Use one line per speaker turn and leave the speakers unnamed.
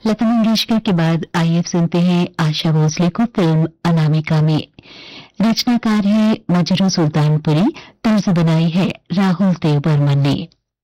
लता मंगेशकर के बाद आइए सुनते हैं आशा भोसले को फिल्म अनामिका में। रचनाकार है मजरू सुल्तानपुरी, तर्ज बनाई है राहुल देव बर्मन ने।